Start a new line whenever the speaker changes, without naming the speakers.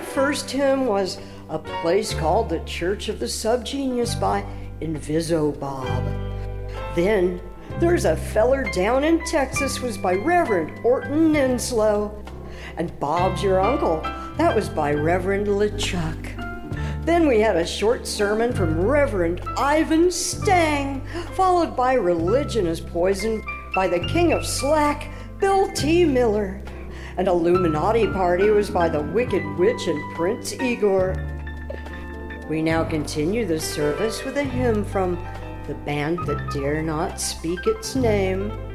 first hymn was A Place Called the Church of the Subgenius by Inviso Bob. Then There's a Feller Down in Texas was by Reverend Orton Ninslow. And Bob's Your Uncle, that was by Reverend LeChuck. Then we had a short sermon from Reverend Ivan Stang, followed by Religion is Poison by the King of Slack, Bill T. Miller. And Illuminati Party was by the Wicked Witch and Prince Igor. We now continue the service with a hymn from the band that dare not speak its name.